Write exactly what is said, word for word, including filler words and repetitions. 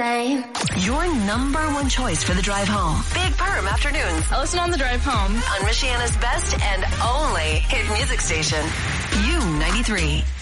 same. Your number one choice for the drive home. Big Perm Afternoons. I listen on the drive home. On Michiana's best and only hit music station. U ninety-three.